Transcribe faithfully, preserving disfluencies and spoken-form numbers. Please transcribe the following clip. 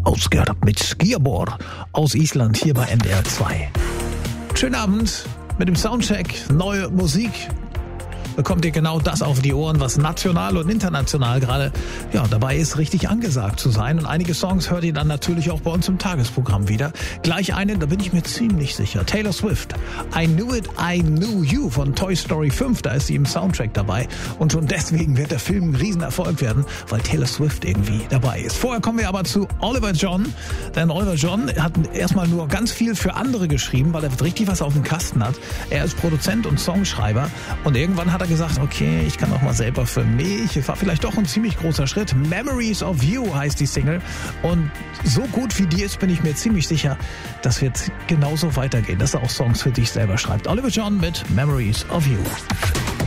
Ausgehört mit Skierborg aus Island hier bei N D R zwei. Schönen Abend mit dem Soundcheck, neue Musik. Bekommt ihr genau das auf die Ohren, was national und international gerade ja, dabei ist, richtig angesagt zu sein. Und einige Songs hört ihr dann natürlich auch bei uns im Tagesprogramm wieder. Gleich eine, da bin ich mir ziemlich sicher. Taylor Swift. I Knew It, I Knew You von Toy Story fünf. Da ist sie im Soundtrack dabei. Und schon deswegen wird der Film ein Riesenerfolg werden, weil Taylor Swift irgendwie dabei ist. Vorher kommen wir aber zu Oliver John. Denn Oliver John hat erstmal nur ganz viel für andere geschrieben, weil er richtig was auf dem Kasten hat. Er ist Produzent und Songschreiber. Und irgendwann hat er gesagt, okay, ich kann auch mal selber für mich. Es war vielleicht doch ein ziemlich großer Schritt. Memories of You heißt die Single. Und so gut wie die ist, bin ich mir ziemlich sicher, das wird genauso weitergehen, dass er auch Songs für dich selber schreibt. Oliver John mit Memories of You.